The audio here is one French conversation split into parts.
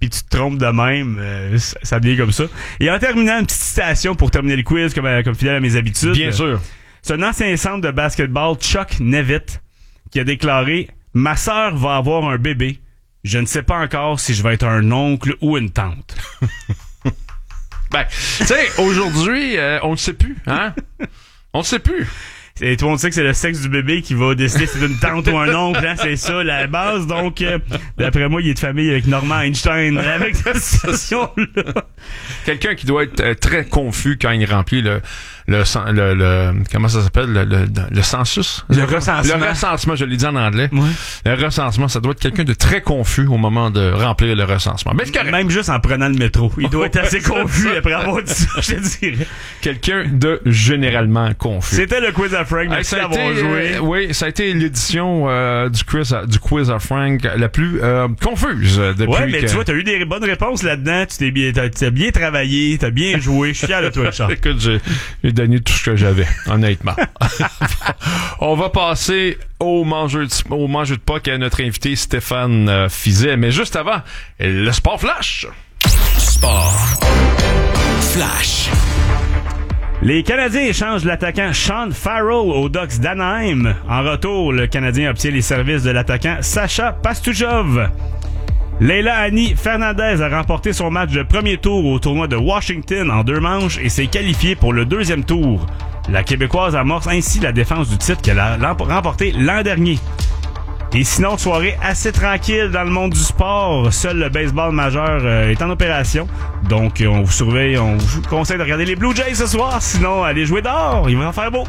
puis tu te trompes de même, ça devient comme ça. Et en terminant, une petite citation pour terminer le quiz, comme fidèle à mes habitudes. Bien sûr. C'est un ancien centre de basketball, Chuck Nevitt, qui a déclaré « Ma sœur va avoir un bébé. Je ne sais pas encore si je vais être un oncle ou une tante. » Ben, tu sais, aujourd'hui, on ne sait plus, hein? On ne sait plus. Et tout le monde sait que c'est le sexe du bébé qui va décider si c'est une tante ou un oncle, hein, c'est ça la base. Donc, d'après moi, il est de famille avec Norman Einstein, avec cette situation-là. Quelqu'un qui doit être très confus quand il remplit le comment ça s'appelle, le census? Le recensement. Le recensement, je l'ai dit en anglais. Ouais. Le recensement, ça doit être quelqu'un de très confus au moment de remplir le recensement. Ben, c'est correct. Même juste en prenant le métro. Il doit être assez confus après avoir dit ça, je te dirais. Quelqu'un de généralement confus. C'était le quiz à Frank. Merci d'avoir joué. Oui, ça a été l'édition du quiz à Frank la plus confuse depuis. Ouais, mais tu vois, t'as eu des bonnes réponses là-dedans. T'as bien travaillé, t'as bien joué. Je suis fier de toi, Richard. Écoute, j'ai donné tout ce que j'avais, honnêtement. On va passer au mangeur de puck à notre invité Stéphane Fiset. Mais juste avant, le sport flash. Sport flash. Les Canadiens échangent l'attaquant Sean Farrell aux Ducks d'Anaheim. En retour, le Canadien obtient les services de l'attaquant Sacha Pastujov. Leila Annie Fernandez a remporté son match de premier tour au tournoi de Washington en 2 manches et s'est qualifiée pour le 2e tour. La Québécoise amorce ainsi la défense du titre qu'elle a remporté l'an dernier. Et sinon, soirée assez tranquille dans le monde du sport. Seul le baseball majeur est en opération. Donc, on vous surveille, on vous conseille de regarder les Blue Jays ce soir. Sinon, allez jouer dehors, il va en faire beau.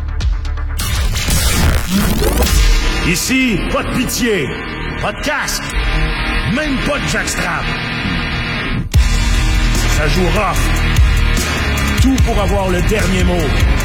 Ici, pas de pitié, pas de casque, même pas de jackstrap. Ça joue rough. Tout pour avoir le dernier mot.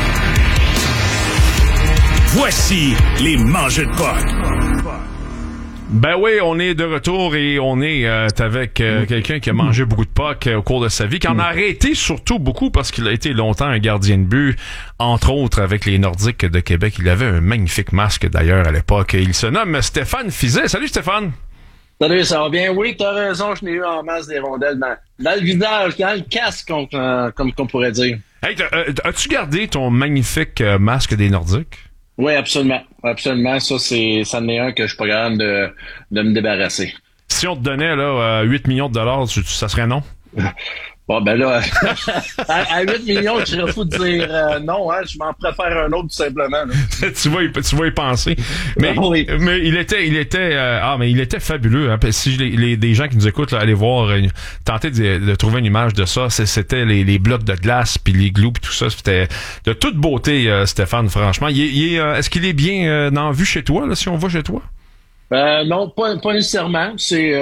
Voici les mangeurs de puck. Ben oui, on est de retour et on est avec quelqu'un qui a mangé beaucoup de puck au cours de sa vie, qui en a arrêté surtout beaucoup parce qu'il a été longtemps un gardien de but, entre autres avec les Nordiques de Québec. Il avait un magnifique masque d'ailleurs à l'époque. Il se nomme Stéphane Fiset. Salut Stéphane! Salut, ça va bien? Oui, t'as raison, je n'ai eu en masse des rondelles dans le visage, dans le casque, comme qu'on pourrait dire. Hey, as-tu gardé ton magnifique masque des Nordiques? Oui, absolument. Absolument. Ça en est un que je suis pas capable de me débarrasser. Si on te donnait là 8 millions de dollars, ça serait non? Bon, ben là, à 8 millions, je serais fou de dire non, hein, je m'en préfère un autre tout simplement. tu vas y penser. Mais, oui. Mais il était fabuleux. Hein. Si des gens qui nous écoutent, là, allez voir, tenter de trouver une image de ça. C'était les blocs de glace, puis les glous, puis tout ça. C'était de toute beauté, Stéphane, franchement. Est-ce qu'il est bien en vue chez toi, là, si on va chez toi? Non, pas nécessairement.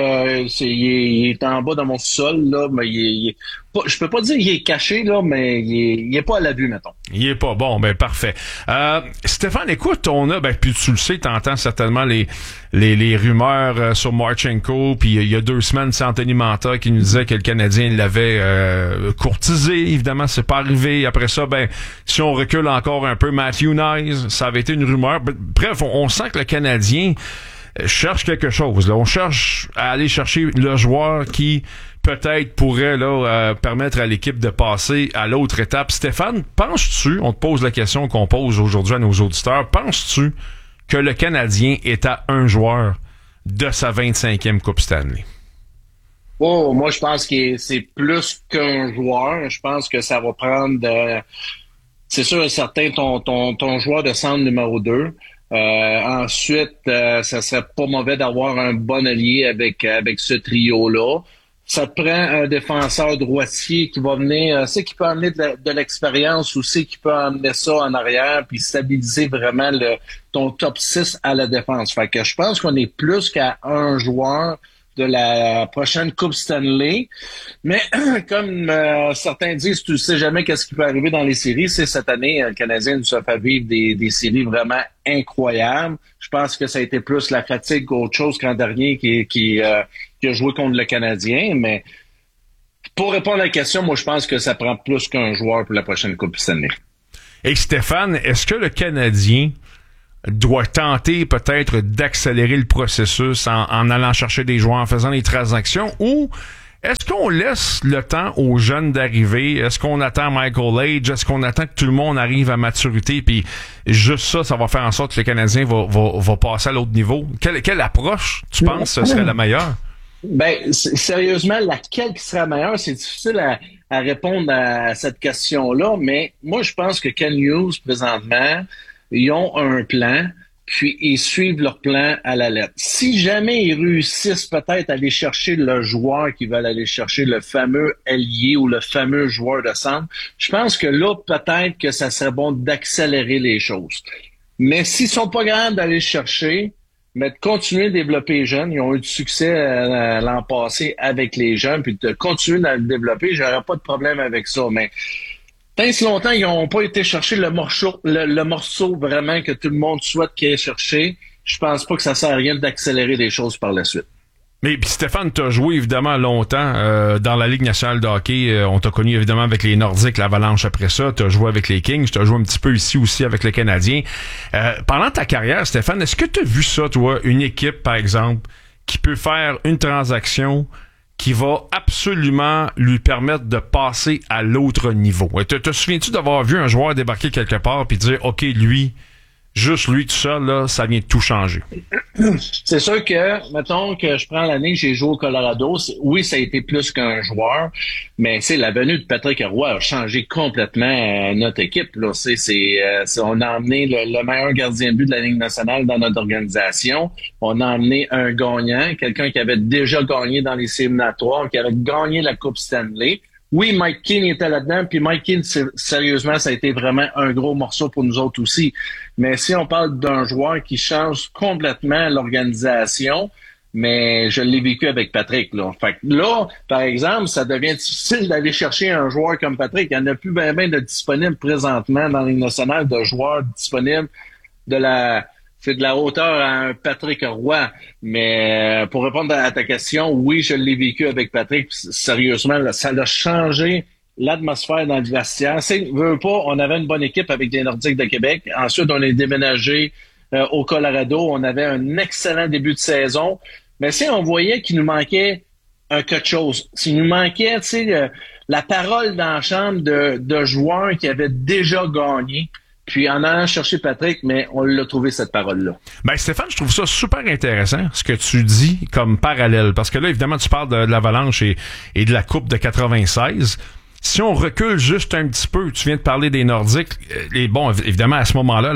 Il est en bas dans mon sol là, mais je peux pas dire qu'il est caché là, mais il est pas à l'abus, mettons. Il est pas bon, ben parfait. Stéphane, écoute, puis tu le sais, t'entends certainement les rumeurs sur Marchenko, puis il y a 2 semaines, c'est Anthony Manta qui nous disait que le Canadien l'avait courtisé. Évidemment, c'est pas arrivé. Après ça, si on recule encore un peu, Matthew Knies, ça avait été une rumeur. Bref, on sent que le Canadien cherche quelque chose. Là. On cherche à aller chercher le joueur qui peut-être pourrait là permettre à l'équipe de passer à l'autre étape. Stéphane, penses-tu, on te pose la question qu'on pose aujourd'hui à nos auditeurs, penses-tu que le Canadien est à un joueur de sa 25e Coupe Stanley? Oh, moi je pense que c'est plus qu'un joueur. Je pense que ça va prendre c'est sûr et certain ton joueur de centre numéro 2. Ensuite, ça serait pas mauvais d'avoir un bon allié avec ce trio-là. Ça te prend un défenseur droitier qui va venir, c'est qui peut amener de l'expérience aussi, qui peut amener ça en arrière puis stabiliser vraiment ton top 6 à la défense. Fait que je pense qu'on est plus qu'à un joueur de la prochaine Coupe Stanley. Mais comme certains disent, tu sais jamais qu'est-ce qui peut arriver dans les séries. C'est cette année, le Canadien nous a fait vivre des séries vraiment incroyables. Je pense que ça a été plus la fatigue qu'autre chose qu'en dernier qui a joué contre le Canadien. Mais pour répondre à la question, moi je pense que ça prend plus qu'un joueur pour la prochaine Coupe Stanley. Et Stéphane, est-ce que le Canadien doit tenter peut-être d'accélérer le processus en allant chercher des joueurs, en faisant des transactions, ou Est-ce qu'on laisse le temps aux jeunes d'arriver? Est-ce qu'on attend Michael Age? Est-ce qu'on attend que tout le monde arrive à maturité? Puis juste ça va faire en sorte que le Canadien va passer à l'autre niveau. Quelle approche, tu penses, ce serait la meilleure? Ben, sérieusement, laquelle qui sera meilleure? C'est difficile à répondre à cette question-là, mais moi, je pense que Ken Hughes, présentement, ils ont un plan, puis ils suivent leur plan à la lettre. Si jamais ils réussissent peut-être à aller chercher le joueur qu'ils veulent aller chercher, le fameux ailier ou le fameux joueur de centre, je pense que là, peut-être que ça serait bon d'accélérer les choses. Mais s'ils sont pas capables d'aller le chercher, mais de continuer de développer les jeunes, ils ont eu du succès l'an passé avec les jeunes, puis de continuer à le développer, j'aurais pas de problème avec ça. Mais tant si longtemps, ils n'ont pas été chercher le morceau vraiment que tout le monde souhaite qu'ils aient cherché, je pense pas que ça sert à rien d'accélérer des choses par la suite. Mais puis Stéphane, t'as joué évidemment longtemps dans la Ligue nationale de hockey. On t'a connu évidemment avec les Nordiques, l'Avalanche après ça. T'as joué avec les Kings. T'as joué un petit peu ici aussi avec le Canadien. Pendant ta carrière, Stéphane, est-ce que t'as vu ça, toi, une équipe, par exemple, qui peut faire une transaction qui va absolument lui permettre de passer à l'autre niveau? Te souviens-tu d'avoir vu un joueur débarquer quelque part puis dire, OK, lui, juste lui tout seul, là, ça vient de tout changer? C'est sûr que, mettons que je prends l'année que j'ai joué au Colorado, oui, ça a été plus qu'un joueur, mais la venue de Patrick Roy a changé complètement notre équipe. Là. On a emmené le meilleur gardien de but de la Ligue nationale dans notre organisation. On a emmené un gagnant, quelqu'un qui avait déjà gagné dans les éliminatoires, qui avait gagné la Coupe Stanley. Oui, Mike Keane était là-dedans, puis Mike Keane, sérieusement, ça a été vraiment un gros morceau pour nous autres aussi. Mais si on parle d'un joueur qui change complètement l'organisation, mais je l'ai vécu avec Patrick, là. Fait que là, par exemple, ça devient difficile d'aller chercher un joueur comme Patrick. Il n'y en a plus bien de disponibles présentement dans les nationales, de joueurs disponibles c'est de la hauteur à un Patrick Roy. Mais pour répondre à ta question, oui, je l'ai vécu avec Patrick. Sérieusement, là, ça a changé l'atmosphère dans le vestiaire. Veux pas, on avait une bonne équipe avec les Nordiques de Québec. Ensuite, on est déménagé au Colorado. On avait un excellent début de saison. Mais on voyait qu'il nous manquait quelque chose. S'il nous manquait, la parole dans la chambre de joueurs qui avaient déjà gagné. Puis en allant chercher Patrick, mais on l'a trouvé cette parole-là. Ben Stéphane, je trouve ça super intéressant ce que tu dis comme parallèle. Parce que là, évidemment, tu parles de l'Avalanche et de la Coupe de 96. Si on recule juste un petit peu, tu viens de parler des Nordiques. Et bon, évidemment, à ce moment-là,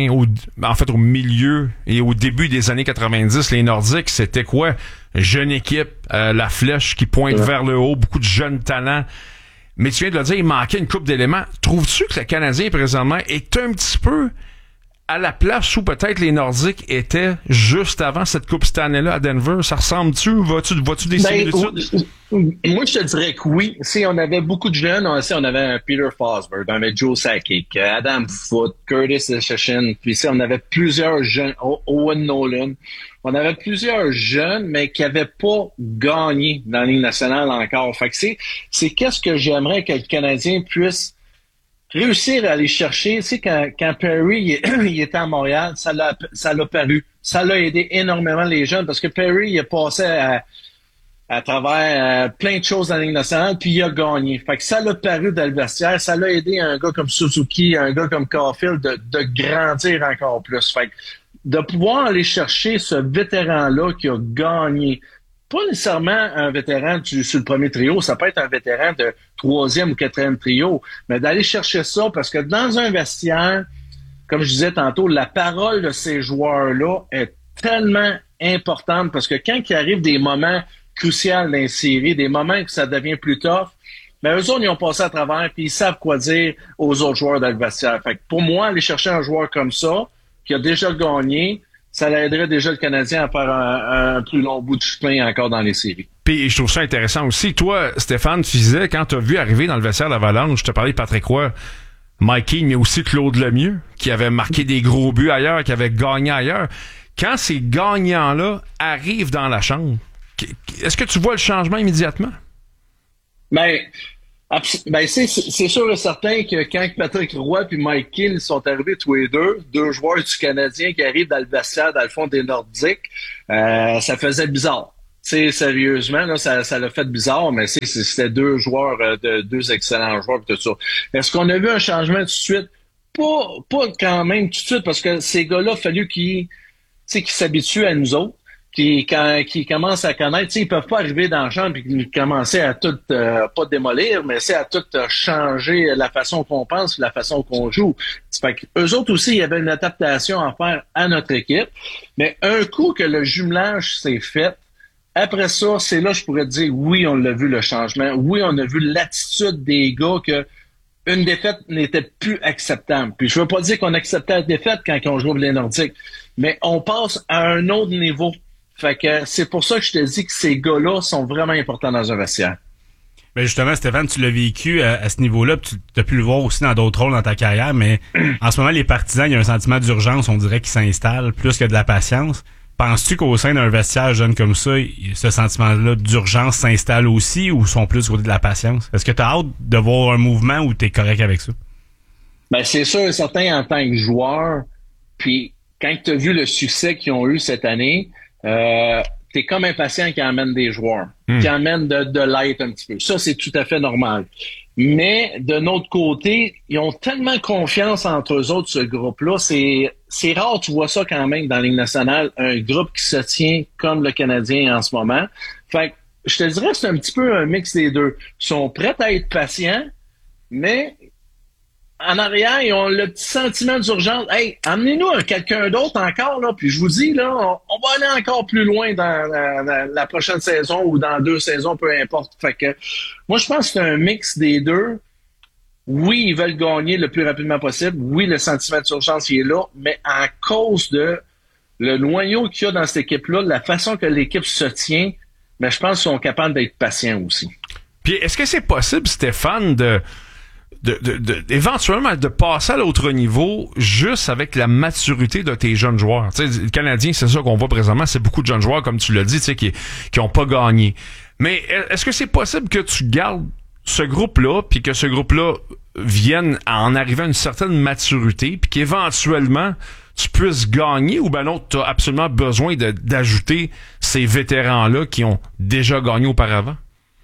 au milieu et au début des années 90, les Nordiques, c'était quoi? Jeune équipe, la flèche qui pointe vers le haut, beaucoup de jeunes talents. Mais tu viens de le dire, il manquait une couple d'éléments. Trouves-tu que le Canadien, présentement, est un petit peu à la place où peut-être les Nordiques étaient juste avant cette Coupe Stanley-là à Denver? Ça ressemble-tu? Vois-tu des similitudes? Moi, je te dirais que oui. On avait beaucoup de jeunes. On avait un Peter Forsberg, on avait Joe Sakic, Adam Foote, Curtis Session. Puis on avait plusieurs jeunes, Owen Nolan. On avait plusieurs jeunes, mais qui n'avaient pas gagné dans la Ligue nationale encore. Fait que c'est qu'est-ce que j'aimerais que le Canadien puisse réussir à aller chercher. Quand Perry il était à Montréal, ça l'a paru. Ça l'a aidé énormément les jeunes parce que Perry il est passé à travers plein de choses dans la Ligue nationale, puis il a gagné. Fait que ça l'a paru dans le vestiaire. Ça l'a aidé un gars comme Suzuki, un gars comme Caulfield de grandir encore plus. Fait que de pouvoir aller chercher ce vétéran-là qui a gagné. Pas nécessairement un vétéran sur le premier trio, ça peut être un vétéran de 3e ou 4e trio, mais d'aller chercher ça, parce que dans un vestiaire, comme je disais tantôt, la parole de ces joueurs-là est tellement importante, parce que quand il arrive des moments cruciaux dans les séries, des moments que ça devient plus tough, mais eux autres, ils ont passé à travers, puis ils savent quoi dire aux autres joueurs dans le vestiaire. Fait que pour moi, aller chercher un joueur comme ça, qui a déjà gagné, ça l'aiderait déjà le Canadien à faire un plus long bout de chemin encore dans les séries. Puis je trouve ça intéressant aussi. Toi, Stéphane, tu disais, quand tu as vu arriver dans le vestiaire de l'Avalanche, je te parlais de Patrick Roy, Mike Keane, mais aussi Claude Lemieux, qui avait marqué des gros buts ailleurs, qui avait gagné ailleurs. Quand ces gagnants-là arrivent dans la chambre, est-ce que tu vois le changement immédiatement? C'est sûr et certain que quand Patrick Roy et Mike Keane sont arrivés tous les deux joueurs du Canadien qui arrivent dans le vestiaire, dans le fond des Nordiques, ça faisait bizarre. Sérieusement, là, ça l'a fait bizarre, mais c'était deux joueurs, deux excellents joueurs et tout ça. Est-ce qu'on a vu un changement tout de suite? Pas quand même tout de suite, parce que ces gars-là, il a fallu qu'ils s'habituent à nous autres, qu'ils commencent à connaître. Ils peuvent pas arriver dans le champ et commencer à tout, pas démolir, mais c'est à tout changer la façon qu'on pense, la façon qu'on joue. Fait que eux autres aussi, il y avait une adaptation à faire à notre équipe. Mais un coup que le jumelage s'est fait, après ça, c'est là je pourrais te dire, oui, on l'a vu le changement. Oui, on a vu l'attitude des gars que une défaite n'était plus acceptable. Puis je veux pas dire qu'on acceptait la défaite quand on joue les Nordiques, mais on passe à un autre niveau. Fait que c'est pour ça que je te dis que ces gars-là sont vraiment importants dans un vestiaire. Ben justement, Stéphane, tu l'as vécu à ce niveau-là, puis tu as pu le voir aussi dans d'autres rôles dans ta carrière, mais en ce moment, les partisans, il y a un sentiment d'urgence, on dirait, qui s'installe, plus que de la patience. Penses-tu qu'au sein d'un vestiaire jeune comme ça, ce sentiment-là d'urgence s'installe aussi, ou sont plus du côté de la patience? Est-ce que tu as hâte de voir un mouvement ou tu es correct avec ça? Ben c'est sûr et certain en tant que joueur, puis quand tu as vu le succès qu'ils ont eu cette année, t'es comme impatient qu'ils amènent des joueurs, qui amènent de l'aide un petit peu. Ça, c'est tout à fait normal. Mais de notre côté, ils ont tellement confiance entre eux autres, ce groupe-là. C'est rare, tu vois ça quand même dans la Ligue nationale, un groupe qui se tient comme le Canadien en ce moment. Fait que je te dirais que c'est un petit peu un mix des deux. Ils sont prêts à être patients, mais en arrière, ils ont le petit sentiment d'urgence. Hey, amenez-nous quelqu'un d'autre encore, là. Puis je vous dis, là, on va aller encore plus loin dans la prochaine saison ou dans 2 saisons, peu importe. Fait que moi, je pense que c'est un mix des deux. Oui, ils veulent gagner le plus rapidement possible. Oui, le sentiment d'urgence, il est là. Mais à cause de le noyau qu'il y a dans cette équipe-là, la façon que l'équipe se tient, ben, je pense qu'ils sont capables d'être patients aussi. Puis est-ce que c'est possible, Stéphane, éventuellement de passer à l'autre niveau juste avec la maturité de tes jeunes joueurs? Tu sais, le Canadien, c'est ça qu'on voit présentement, c'est beaucoup de jeunes joueurs, comme tu l'as dit, tu sais, qui ont pas gagné. Mais est-ce que c'est possible que tu gardes ce groupe-là, puis que ce groupe-là vienne à en arriver à une certaine maturité, puis qu'éventuellement tu puisses gagner, ou ben non, tu as absolument besoin d'ajouter ces vétérans-là qui ont déjà gagné auparavant?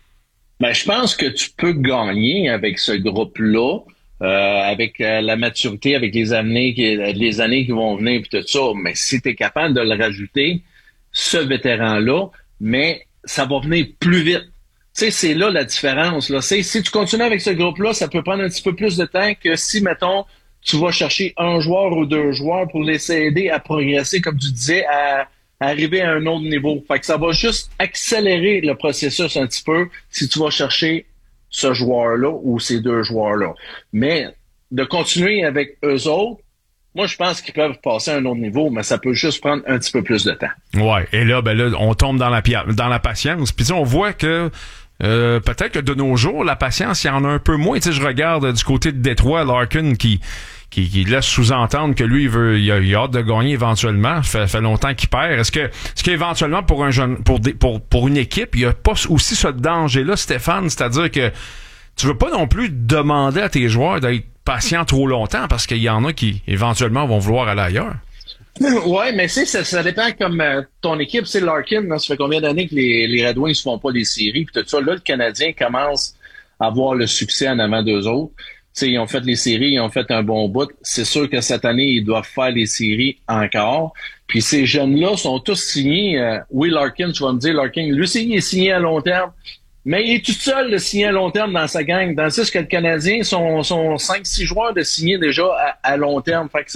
Ben, je pense que tu peux gagner avec ce groupe-là, avec la maturité, avec les années qui vont venir et tout ça. Mais si tu es capable de le rajouter, ce vétéran-là, mais ça va venir plus vite. Tu sais, c'est là la différence. Là. Si tu continues avec ce groupe-là, ça peut prendre un petit peu plus de temps que si, mettons, tu vas chercher un joueur ou 2 joueurs pour les aider à progresser, comme tu disais, à arriver à un autre niveau. Fait que ça va juste accélérer le processus un petit peu si tu vas chercher ce joueur-là ou ces 2 joueurs-là. Mais de continuer avec eux autres, moi, je pense qu'ils peuvent passer à un autre niveau, mais ça peut juste prendre un petit peu plus de temps. Ouais. Et là, ben là, on tombe dans la patience. Puis on voit que peut-être que de nos jours, la patience, il y en a un peu moins. Tu sais, je regarde du côté de Détroit, Larkin qui laisse sous-entendre que lui, il a hâte de gagner éventuellement. Fait longtemps qu'il perd. Est-ce qu'éventuellement, pour un jeune, pour une équipe, il y a pas aussi ce danger-là, Stéphane? C'est-à-dire que tu veux pas non plus demander à tes joueurs d'être patients trop longtemps parce qu'il y en a qui, éventuellement, vont vouloir aller ailleurs. Ouais, mais ça dépend comme ton équipe, c'est Larkin, là, ça fait combien d'années que les Red Wings font pas les séries, puis tout ça. Là, le Canadien commence à avoir le succès en avant d'eux autres. T'sais, ils ont fait les séries, ils ont fait un bon bout. C'est sûr que cette année, ils doivent faire les séries encore. Puis ces jeunes-là sont tous signés. Oui, Larkin, tu vas me dire, Larkin, lui aussi, il est signé à long terme. Mais il est tout seul de signer à long terme dans sa gang. Dans ce que le Canadien sont 5-6 joueurs de signer déjà à long terme. Fait que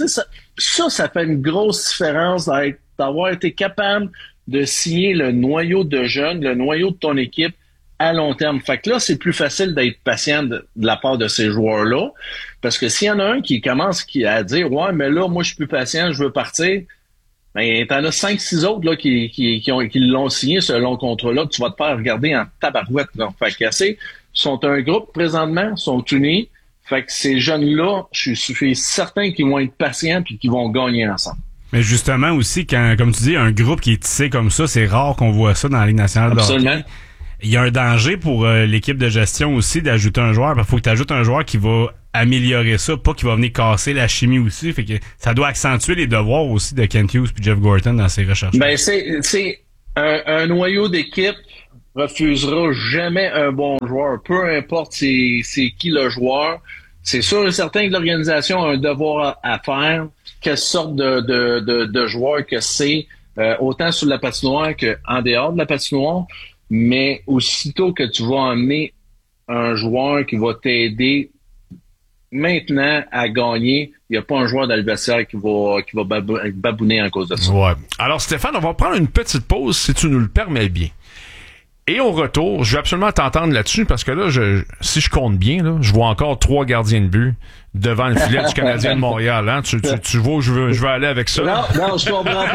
ça fait une grosse différence d'avoir été capable de signer le noyau de jeunes, le noyau de ton équipe à long terme. Fait que là, c'est plus facile d'être patient de la part de ces joueurs-là. Parce que s'il y en a un qui commence à dire « Ouais, mais là, moi, je suis plus patient, je veux partir », ben, t'en as 5-6 autres là, qui l'ont signé, ce long contrat-là, que tu vas te faire regarder en tabarouette. Là. Fait que sont un groupe présentement, sont unis. Fait que ces jeunes-là, je suis certain qu'ils vont être patients et qu'ils vont gagner ensemble. Mais justement aussi, quand, comme tu dis, un groupe qui est tissé comme ça, c'est rare qu'on voit ça dans la Ligue nationale de hockey. Absolument. Il y a un danger pour l'équipe de gestion aussi d'ajouter un joueur. Il faut que tu ajoutes un joueur qui va améliorer ça, pas qui va venir casser la chimie aussi. Fait que ça doit accentuer les devoirs aussi de Kent Hughes et Jeff Gorton dans ces recherches. Ben c'est Un noyau d'équipe refusera jamais un bon joueur, peu importe c'est qui le joueur. C'est sûr et certain que l'organisation a un devoir à faire, quelle sorte de joueur que c'est, autant sur la patinoire qu'en dehors de la patinoire, mais aussitôt que tu vas emmener un joueur qui va t'aider maintenant à gagner, il n'y a pas un joueur d'adversaire qui va babouiner en cause de ça. Ouais. Alors Stéphane, on va prendre une petite pause si tu nous le permets bien. Et au retour, je vais absolument t'entendre là-dessus parce que là, si je compte bien, là, je vois encore 3 gardiens de but devant le filet du Canadien de Montréal. Hein? Tu vois où je veux aller avec ça? Non, je comprends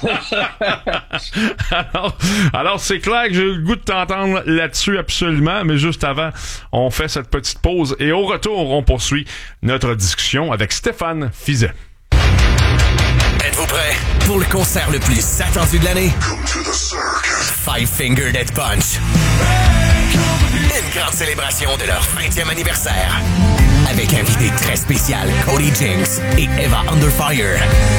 pas. alors c'est clair que j'ai le goût de t'entendre là-dessus absolument, mais juste avant, on fait cette petite pause et au retour, on poursuit notre discussion avec Stéphane Fiset. Êtes-vous prêts pour le concert le plus attendu de l'année? Five Finger Death Punch. Une grande célébration de leur 20e anniversaire. Avec invité très spécial Cody Jinks et Eva Underfire.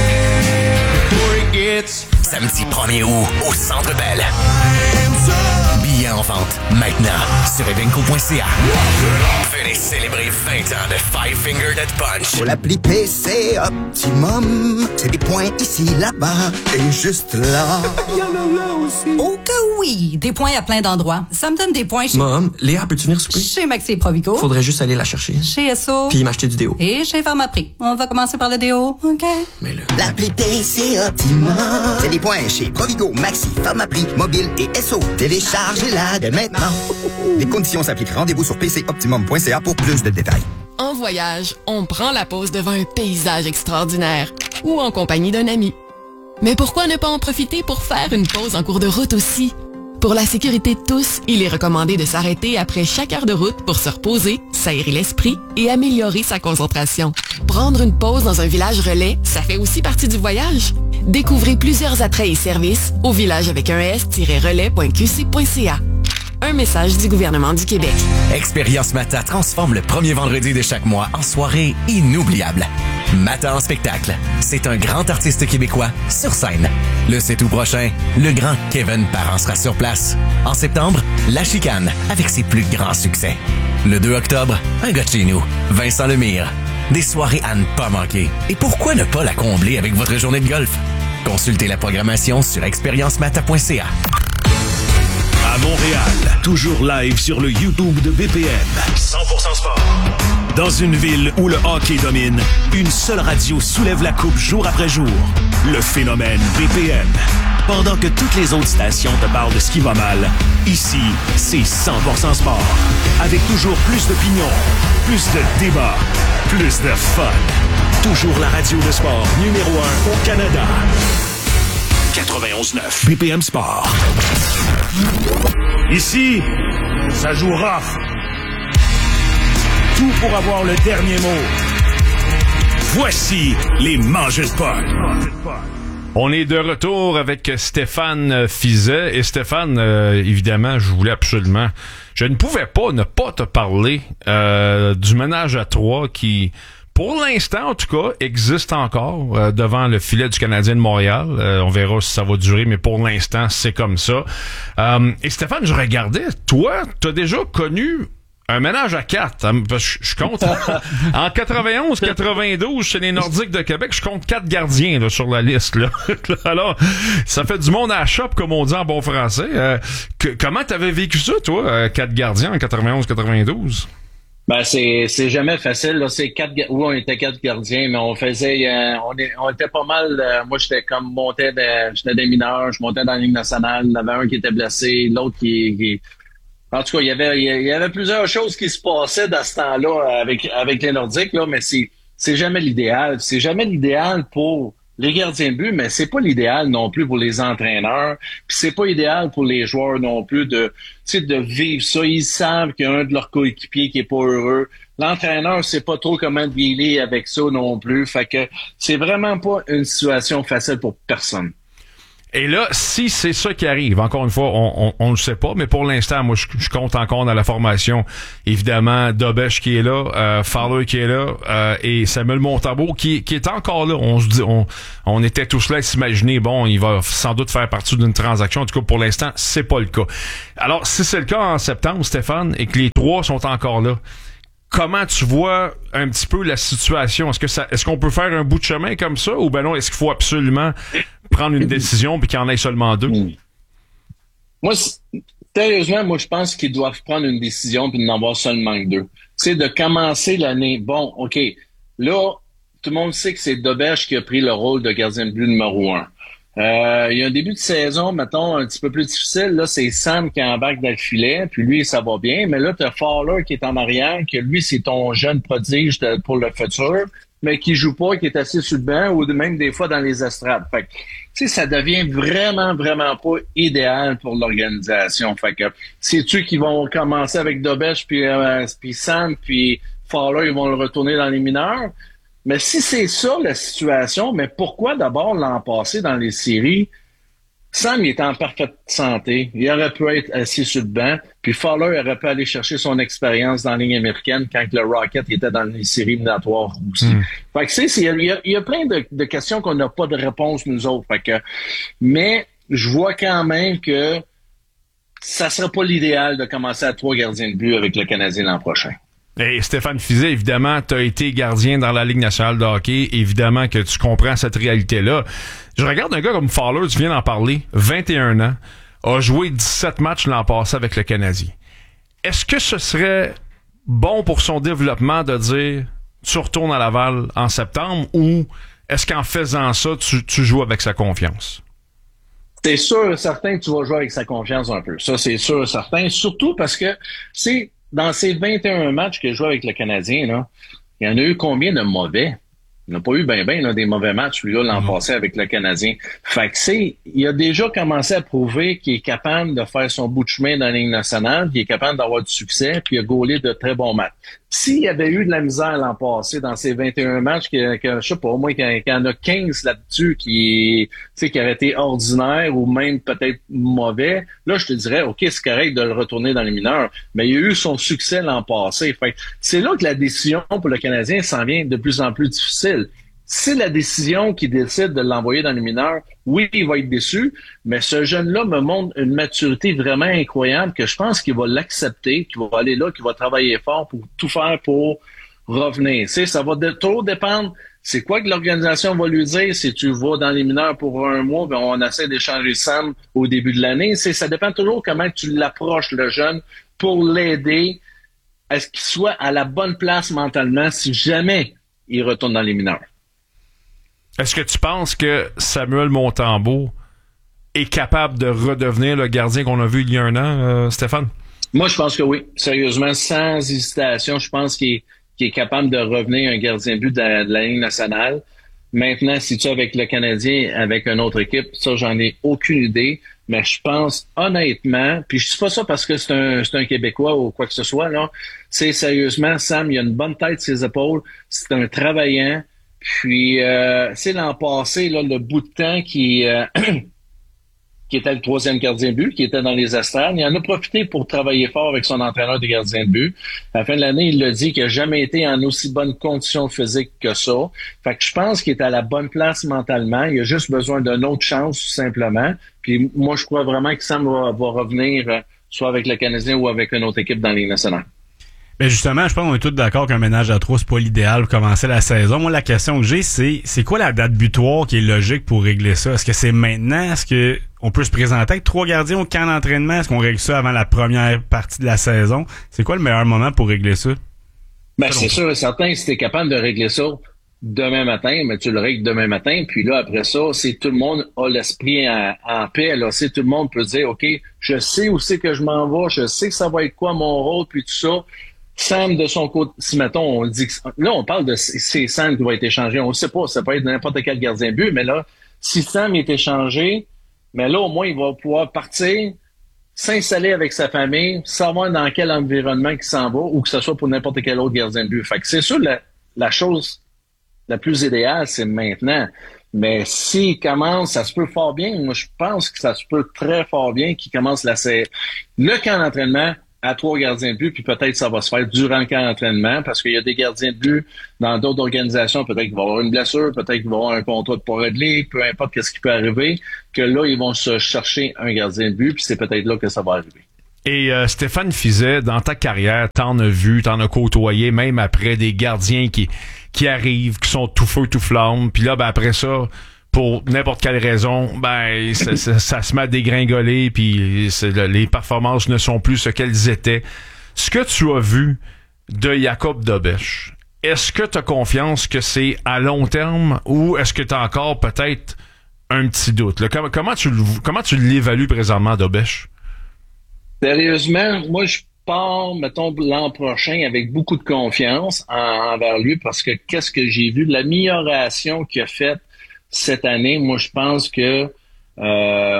Samedi 1er août au Centre Bell. Billets en vente maintenant sur evenco.ca. Venez célébrer 20 ans de Five Finger Death Punch. Pour l'appli PC Optimum, c'est des points ici, là-bas et juste là. Il y en a là aussi. Oh que oui! Des points à plein d'endroits. Ça me donne des points chez... Mom, Léa, peux-tu venir souper? Chez Maxi Provigo. Faudrait juste aller la chercher. Chez Esso. Puis m'acheter du déo. Et chez Pharmaprix. On va commencer par le déo, OK? Mais là... L'appli PC Optimum, c'est des points chez Provigo, Maxi, Pharmaprix, Mobile et Esso. Téléchargez-la dès maintenant. Les conditions s'appliquent. Rendez-vous sur pcoptimum.ca pour plus de détails. En voyage, on prend la pause devant un paysage extraordinaire ou en compagnie d'un ami. Mais pourquoi ne pas en profiter pour faire une pause en cours de route aussi? Pour la sécurité de tous, il est recommandé de s'arrêter après chaque heure de route pour se reposer, s'aérer l'esprit et améliorer sa concentration. Prendre une pause dans un village relais, ça fait aussi partie du voyage. Découvrez plusieurs attraits et services au village avec un s-relais.qc.ca. Un message du gouvernement du Québec. Expérience Mata transforme le premier vendredi de chaque mois en soirée inoubliable. Mata en spectacle. C'est un grand artiste québécois sur scène. Le 7 août prochain, le grand Kevin Parent sera sur place. En septembre, La Chicane avec ses plus grands succès. Le 2 octobre, un gars de chez nous, Vincent Lemire. Des soirées à ne pas manquer. Et pourquoi ne pas la combler avec votre journée de golf? Consultez la programmation sur expériencemata.ca. À Montréal, toujours live sur le YouTube de BPM. 100% sport. Dans une ville où le hockey domine, une seule radio soulève la coupe jour après jour. Le phénomène BPM. Pendant que toutes les autres stations te parlent de ce qui va mal, ici, c'est 100% sport. Avec toujours plus d'opinions, plus de débats, plus de fun. Toujours la radio de sport numéro 1 au Canada. 91.9 BPM Sport. Ici, ça joue rough. Tout pour avoir le dernier mot. Voici les mangeurs de pot. On est de retour avec Stéphane Fiset. Et Stéphane, évidemment, je ne pouvais pas ne pas te parler du ménage à trois qui, pour l'instant, en tout cas, existe encore devant le filet du Canadien de Montréal. On verra si ça va durer, mais pour l'instant, c'est comme ça. Et Stéphane, je regardais, toi, t'as déjà connu un ménage à 4. Parce que je compte en 91-92 chez les Nordiques de Québec, je compte 4 gardiens là, sur la liste. Là. Alors, ça fait du monde à la shop, comme on dit en bon français. Comment t'avais vécu ça, toi, 4 gardiens en 91-92? Ben c'est jamais facile là. C'est on était 4 gardiens, mais on faisait on était pas mal. Moi j'étais comme j'étais des mineurs, je montais dans la Ligue nationale. Il y en avait un qui était blessé, l'autre qui en tout cas il y avait plusieurs choses qui se passaient dans ce temps-là avec les Nordiques là, mais c'est jamais l'idéal. C'est jamais l'idéal pour les gardiens de but, mais c'est pas l'idéal non plus pour les entraîneurs. Puis c'est pas idéal pour les joueurs non plus de vivre ça. Ils savent qu'il y a un de leurs coéquipiers qui est pas heureux. L'entraîneur sait pas trop comment dealer avec ça non plus. Fait que c'est vraiment pas une situation facile pour personne. Et là, si c'est ça qui arrive, encore une fois, on le sait pas, mais pour l'instant, moi, je compte encore dans la formation. Évidemment, Dobesch qui est là, Fowler qui est là, et Samuel Montembeault qui est encore là. On se dit, on était tous là à s'imaginer, bon, il va sans doute faire partie d'une transaction. En tout cas, pour l'instant, c'est pas le cas. Alors, si c'est le cas en septembre, Stéphane, et que les trois sont encore là, comment tu vois un petit peu la situation? Est-ce qu'on peut faire un bout de chemin comme ça, ou ben non, est-ce qu'il faut absolument prendre une décision puis qu'il y en ait seulement deux? Moi, sérieusement, je pense qu'ils doivent prendre une décision puis d'en avoir seulement que deux. C'est de commencer l'année. Bon, OK. Là, tout le monde sait que c'est Dobesch qui a pris le rôle de gardien de but numéro 1. Il y a un début de saison, mettons, un petit peu plus difficile. Là, c'est Sam qui embarque dans le filet, puis lui, ça va bien. Mais là, tu as Fowler qui est en arrière, que lui, c'est ton jeune prodige pour le futur, mais qui joue pas, qui est assis sur le banc ou même des fois dans les estrades. Fait que, tu sais, ça devient vraiment, vraiment pas idéal pour l'organisation. Fait que, sais-tu qu'ils vont commencer avec Dobesch, puis Sam, puis Fowler, ils vont le retourner dans les mineurs? Mais si c'est ça la situation, mais pourquoi d'abord l'an passé dans les séries, Sam il est en parfaite santé, il aurait pu être assis sur le banc, puis Fowler aurait pu aller chercher son expérience dans la ligne américaine quand le Rocket était dans les séries éliminatoires aussi. Fait que il y a plein de questions qu'on n'a pas de réponse nous autres. Fait que, mais je vois quand même que ça serait pas l'idéal de commencer à 3 gardiens de but avec le Canadien l'an prochain. Et Stéphane Fiset, évidemment, tu as été gardien dans la Ligue nationale de hockey. Évidemment que tu comprends cette réalité-là. Je regarde un gars comme Fowler, tu viens d'en parler, 21 ans, a joué 17 matchs l'an passé avec le Canadien. Est-ce que ce serait bon pour son développement de dire tu retournes à Laval en septembre, ou est-ce qu'en faisant ça, tu joues avec sa confiance? C'est sûr et certain que tu vas jouer avec sa confiance un peu. Ça, c'est sûr et certain. Surtout parce que dans ces 21 matchs que je joue avec le Canadien, là, il y en a eu combien de mauvais? Il n'a pas eu des mauvais matchs, lui, là, l'an passé avec le Canadien. Fait que il a déjà commencé à prouver qu'il est capable de faire son bout de chemin dans la Ligue nationale, qu'il est capable d'avoir du succès, puis il a gaulé de très bons matchs. S'il y avait eu de la misère l'an passé dans ces 21 matchs, que je sais pas, au moins qu'il y en a 15 là-dessus qui auraient été ordinaires ou même peut-être mauvais, là, je te dirais, OK, c'est correct de le retourner dans les mineurs. Mais il a eu son succès l'an passé. Fait que c'est là que la décision pour le Canadien s'en vient de plus en plus difficile. C'est la décision qui décide de l'envoyer dans les mineurs. Oui, il va être déçu, mais ce jeune-là me montre une maturité vraiment incroyable que je pense qu'il va l'accepter, qu'il va aller là, qu'il va travailler fort pour tout faire pour revenir. Ça va trop dépendre. C'est quoi que l'organisation va lui dire si tu vas dans les mineurs pour un mois, ben on essaie d'échanger Sam au début de l'année. Ça dépend toujours comment tu l'approches, le jeune, pour l'aider à ce qu'il soit à la bonne place mentalement si jamais il retourne dans les mineurs. Est-ce que tu penses que Samuel Montembeault est capable de redevenir le gardien qu'on a vu il y a un an, Stéphane? Moi, je pense que oui. Sérieusement, sans hésitation, je pense qu'il est capable de revenir un gardien de but de la Ligue nationale. Maintenant, si tu es avec le Canadien, avec une autre équipe, ça, j'en ai aucune idée. Mais je pense honnêtement, puis je dis pas ça parce que c'est un Québécois ou quoi que ce soit, là. C'est sérieusement, Sam, il a une bonne tête sur ses épaules. C'est un travaillant. Puis, l'an passé, là, le bout de temps qui était le 3e gardien de but, qui était dans les estrades, il en a profité pour travailler fort avec son entraîneur de gardien de but. À la fin de l'année, il l'a dit qu'il n'a jamais été en aussi bonne condition physique que ça. Fait que je pense qu'il est à la bonne place mentalement. Il a juste besoin d'une autre chance, tout simplement. Puis moi, je crois vraiment que Sam va revenir soit avec le Canadien ou avec une autre équipe dans la Ligue nationale. Mais justement, je pense qu'on est tous d'accord qu'un ménage à 3, c'est pas l'idéal pour commencer la saison. Moi, la question que j'ai, c'est quoi la date butoir qui est logique pour régler ça? Est-ce que c'est maintenant? Est-ce que on peut se présenter avec 3 gardiens au camp d'entraînement? Est-ce qu'on règle ça avant la première partie de la saison? C'est quoi le meilleur moment pour régler ça? Ben, c'est sûr et certain, si t'es capable de régler ça demain matin, mais tu le règles demain matin, puis là, après ça, c'est tout le monde a l'esprit en paix, là. C'est tout le monde peut dire, OK, je sais où c'est que je m'en vais, je sais que ça va être quoi mon rôle, puis tout ça. Sam, de son côté, si mettons, on dit que, là, on parle de c'est Sam qui va être échangé. On ne sait pas, ça peut être n'importe quel gardien de but, mais là, si Sam est échangé, mais là, au moins, il va pouvoir partir, s'installer avec sa famille, savoir dans quel environnement il s'en va, ou que ce soit pour n'importe quel autre gardien de but. Fait que c'est sûr, la chose la plus idéale, c'est maintenant. Mais s'il commence, ça se peut fort bien. Moi, je pense que ça se peut très fort bien qu'il commence le camp d'entraînement à 3 gardiens de but, puis peut-être ça va se faire durant le camp d'entraînement, parce qu'il y a des gardiens de but dans d'autres organisations, peut-être qu'il va y avoir une blessure, peut-être qu'il va y avoir un contrat de pas réglé, peu importe qu'est-ce qui peut arriver, que là, ils vont se chercher un gardien de but, puis c'est peut-être là que ça va arriver. Et Stéphane Fiset, dans ta carrière, t'en as vu, t'en as côtoyé, même après des gardiens qui arrivent, qui sont tout feu, tout flamme, puis là, ben après ça, pour n'importe quelle raison, ben ça se met à dégringoler, puis les performances ne sont plus ce qu'elles étaient. Ce que tu as vu de Jakub Dobeš, est-ce que tu as confiance que c'est à long terme, ou est-ce que tu as encore peut-être un petit doute? Là, comment tu l'évalues présentement, Dobeš? Sérieusement, moi, je pars, mettons, l'an prochain avec beaucoup de confiance envers lui, parce que qu'est-ce que j'ai vu de l'amélioration qu'il a faite cette année, moi, je pense que il va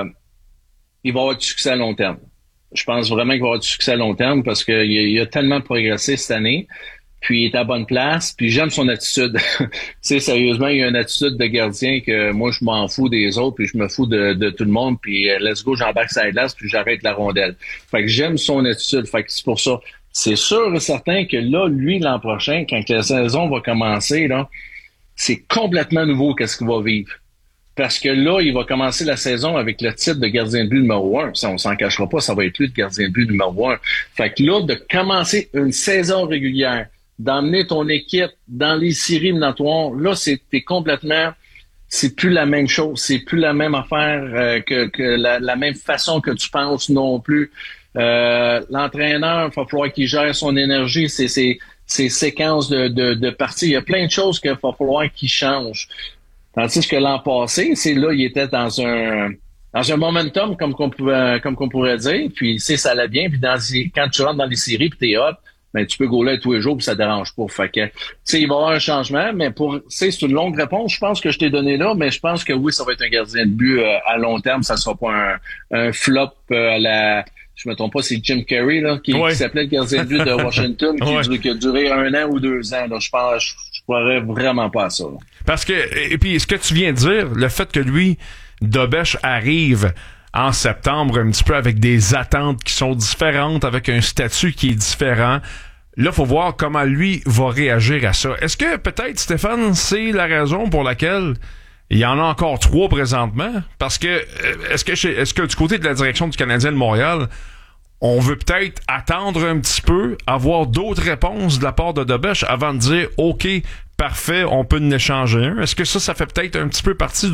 avoir du succès à long terme. Je pense vraiment qu'il va avoir du succès à long terme parce qu'il a tellement progressé cette année, puis il est à bonne place, puis j'aime son attitude. Tu sais, sérieusement, il a une attitude de gardien que moi, je m'en fous des autres, puis je me fous de tout le monde, puis let's go, j'embarque sur la glace, puis j'arrête la rondelle. Fait que j'aime son attitude, fait que c'est pour ça. C'est sûr et certain que là, lui, l'an prochain, quand la saison va commencer, là, c'est complètement nouveau qu'est-ce qu'il va vivre. Parce que là, il va commencer la saison avec le titre de gardien de but numéro 1. Ça, on s'en cachera pas, ça va être lui le gardien de but numéro 1. Fait que là, de commencer une saison régulière, d'emmener ton équipe dans les séries éliminatoires, là, t'es complètement, c'est plus la même chose, c'est plus la même affaire que la même façon que tu penses non plus. L'entraîneur, il va falloir qu'il gère son énergie, ses séquences de parties. Il y a plein de choses qu'il va falloir qu'il change. Tandis que l'an passé, c'est là, il était dans un momentum, comme qu'on pourrait dire, puis ça allait bien, puis quand tu rentres dans les séries puis t'es hot, ben tu peux gauler tous les jours puis ça dérange pas. Fait que, il va y avoir un changement, mais c'est une longue réponse, je pense que je t'ai donné là, mais je pense que oui, ça va être un gardien de but à long terme, ça sera pas un flop à la... Je me trompe pas, c'est Jim Carrey là, qui s'appelait le gardien de but de Washington, qui a duré 1 an ou 2 ans. Donc je pense, je croirais vraiment pas à ça. Là. Parce que, et puis ce que tu viens de dire, le fait que lui, Dobeš arrive en septembre un petit peu avec des attentes qui sont différentes, avec un statut qui est différent. Là, faut voir comment lui va réagir à ça. Est-ce que peut-être, Stéphane, c'est la raison pour laquelle il y en a encore 3 présentement? Parce que est-ce que du côté de la direction du Canadien de Montréal, on veut peut-être attendre un petit peu, avoir d'autres réponses de la part de Dobeš avant de dire OK, parfait, on peut en échanger un? Est-ce que ça fait peut-être un petit peu partie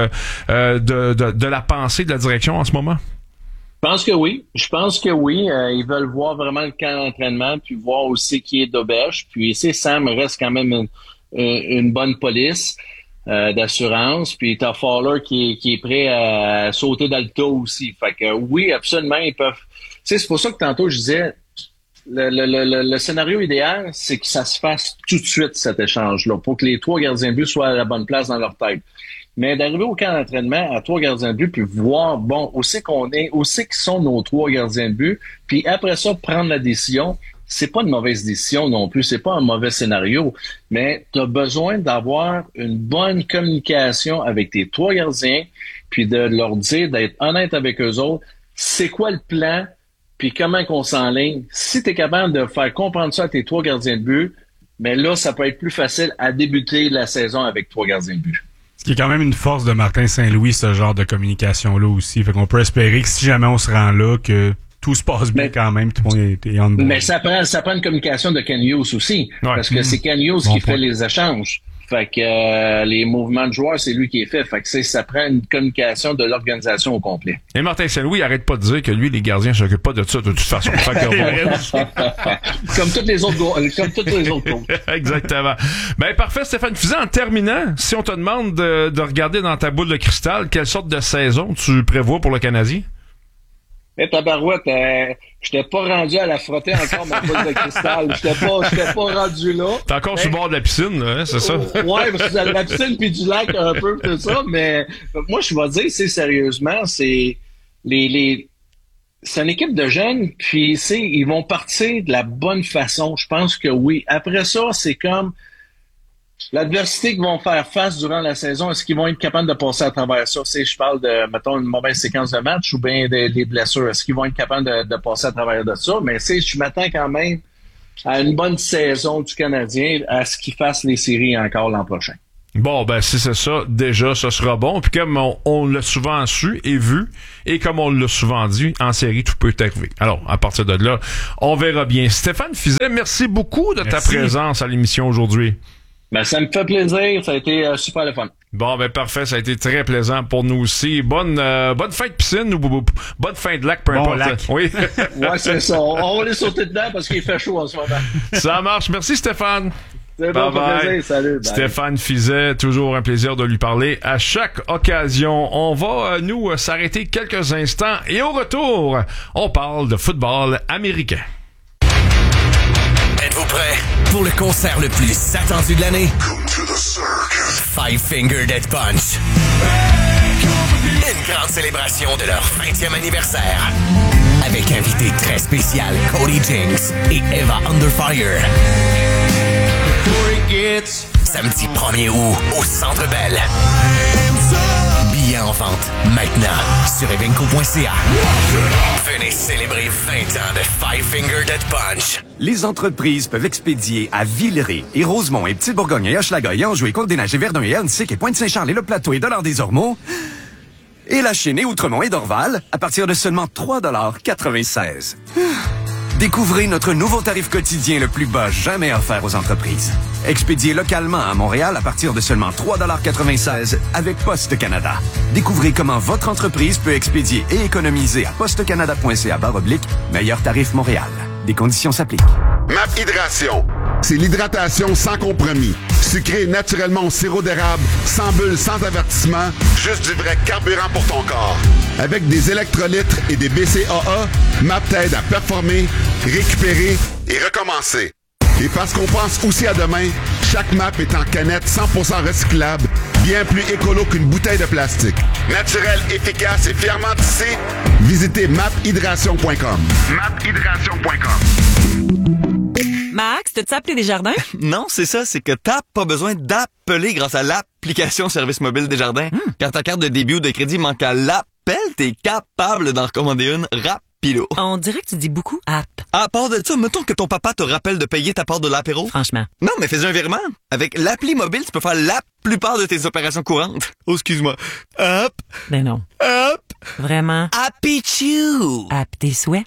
de la pensée de la direction en ce moment? Je pense que oui. Ils veulent voir vraiment le camp d'entraînement, puis voir aussi qui est Dobeš. Puis Sam reste quand même une bonne police d'assurance. Puis t'as Fowler qui est prêt à sauter dans le tas aussi. Fait que oui, absolument, ils peuvent. C'est pour ça que tantôt je disais le scénario idéal, c'est que ça se fasse tout de suite, cet échange-là, pour que les 3 gardiens de but soient à la bonne place dans leur tête. Mais d'arriver au camp d'entraînement à 3 gardiens de but, puis voir, bon, où c'est qu'on est, où c'est qu'ils sont nos 3 gardiens de but, puis après ça, prendre la décision, c'est pas une mauvaise décision non plus, c'est pas un mauvais scénario, mais tu as besoin d'avoir une bonne communication avec tes 3 gardiens, puis de leur dire, d'être honnête avec eux autres, c'est quoi le plan, puis comment qu'on s'enligne. Si tu es capable de faire comprendre ça à tes 3 gardiens de but, mais là, ça peut être plus facile à débuter la saison avec 3 gardiens de but. Ce qui est quand même une force de Martin Saint-Louis, ce genre de communication-là aussi. Fait qu'on peut espérer que si jamais on se rend là, que tout se passe bien quand même, tout le monde est en bout. Mais ça prend une communication de Ken Hughes aussi. Ouais. Parce que c'est Ken Hughes qui fait les échanges. Fait que les mouvements de joueurs, c'est lui qui est fait. Fait que ça prend une communication de l'organisation au complet. Et Martin Saint-Louis arrête pas de dire que lui, les gardiens s'occupent pas de ça de toute façon. Fait que, comme tous les autres coachs. Exactement. Ben parfait, Stéphane Fiset. En terminant, si on te demande de regarder dans ta boule de cristal, quelle sorte de saison tu prévois pour le Canadien? Tabarouette, j'étais pas rendu à la frotter encore ma boule de cristal. J'étais pas rendu là. T'es encore sur le bord de la piscine, là, hein, c'est ça? Ouais, parce que c'est la piscine puis du lac un peu, tout ça, mais moi, je vais dire, sérieusement, c'est une équipe de jeunes, puis ils vont partir de la bonne façon. Je pense que oui. Après ça, c'est comme, L'adversité qu'ils vont faire face durant la saison, est-ce qu'ils vont être capables de passer à travers ça? Je parle de, mettons, une mauvaise séquence de match ou bien des blessures. Est-ce qu'ils vont être capables de passer à travers de ça? Mais je m'attends quand même à une bonne saison du Canadien, à ce qu'ils fassent les séries encore l'an prochain. Bon, ben si c'est ça, déjà, ça sera bon. Puis comme on l'a souvent su et vu, et comme on l'a souvent dit, en série, tout peut arriver. Alors, à partir de là, on verra bien. Stéphane Fiset, merci beaucoup de ta présence à l'émission aujourd'hui. Ben, ça me fait plaisir. Ça a été super le fun. Bon, ben parfait. Ça a été très plaisant pour nous aussi. Bonne fin de piscine ou bonne fin de lac, peu importe. Lac. Oui. Ouais, c'est ça. On va aller sauter dedans parce qu'il fait chaud en ce moment. Ça marche. Merci, Stéphane. C'est bon, plaisir. Salut. Bye. Stéphane Fiset, toujours un plaisir de lui parler à chaque occasion. On va, nous, s'arrêter quelques instants et au retour, on parle de football américain. Êtes-vous prêts pour le concert le plus attendu de l'année? Five Finger Death Punch. Une grande célébration de leur 20e anniversaire. Avec invité très spécial Cody Jinks et Eva Underfire. Samedi 1er août au Centre Bell. Billets en vente maintenant sur evenco.ca. Venez célébrer 20 ans de Five Finger Death Punch. Les entreprises peuvent expédier à Villeray et Rosemont et Petite-Bourgogne et Hochelaga et Anjou et Côte-des-Neiges et Verdun et Hernestic et Pointe-Saint-Charles et Le Plateau et Dollard-des-Ormeaux et la Chênaie, Outremont et Dorval à partir de seulement 3,96 $. Découvrez notre nouveau tarif quotidien le plus bas jamais offert aux entreprises. Expédié localement à Montréal à partir de seulement 3,96 $ avec Poste Canada. Découvrez comment votre entreprise peut expédier et économiser à postecanada.ca/meilleur tarif Montréal. Des conditions s'appliquent. MAP Hydration. C'est l'hydratation sans compromis. Sucré naturellement au sirop d'érable, sans bulles, sans avertissement, juste du vrai carburant pour ton corps. Avec des électrolytes et des BCAA, MAP t'aide à performer, récupérer et recommencer. Et parce qu'on pense aussi à demain, chaque MAP est en canette 100% recyclable, bien plus écolo qu'une bouteille de plastique. Naturel, efficace et fièrement tissé, visitez maphydration.com. maphydration.com. Max, t'as-tu appelé Desjardins? Non, c'est ça, c'est que t'as pas besoin d'appeler grâce à l'application Service Mobile Desjardins. Quand ta carte de débit ou de crédit manque à l'appel, t'es capable d'en recommander une rapido. On dirait que tu dis beaucoup app. À part de ça, mettons que ton papa te rappelle de payer ta part de l'apéro. Franchement. Non, mais fais un virement. Avec l'appli mobile, tu peux faire la plupart de tes opérations courantes. Oh, excuse-moi. App. Ben non. App. Vraiment. Appichou. App tes souhaits.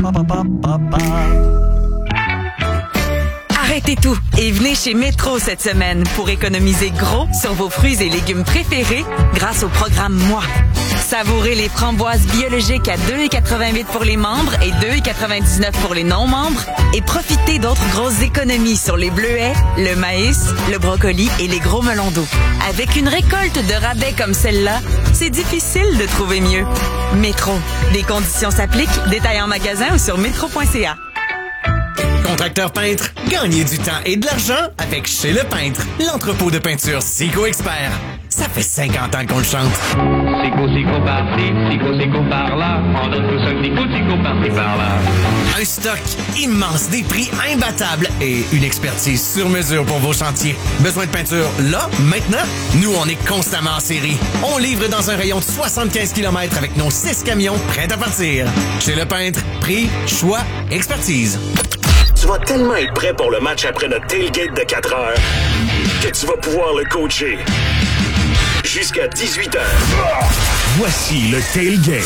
Arrêtez tout et venez chez Métro cette semaine pour économiser gros sur vos fruits et légumes préférés grâce au programme Moi. Savourez les framboises biologiques à 2,88 pour les membres et 2,99 pour les non-membres et profitez d'autres grosses économies sur les bleuets, le maïs, le brocoli et les gros melons d'eau. Avec une récolte de rabais comme celle-là, c'est difficile de trouver mieux. Métro. Des conditions s'appliquent. Détails en magasin ou sur métro.ca. Contracteur peintre, gagnez du temps et de l'argent avec Chez Le Peintre, l'entrepôt de peinture Sico Expert. Ça fait 50 ans qu'on le chante. Sico par-ci, Sico par-là, on donne tout ça, Sico par-ci par-là. Un stock immense, des prix imbattables et une expertise sur mesure pour vos chantiers. Besoin de peinture là, maintenant? Nous, on est constamment en série. On livre dans un rayon de 75 km avec nos 6 camions prêts à partir. Chez Le Peintre, prix, choix, expertise. Tu vas tellement être prêt pour le match après notre tailgate de 4 heures que tu vas pouvoir le coacher jusqu'à 18h. Voici le tailgate.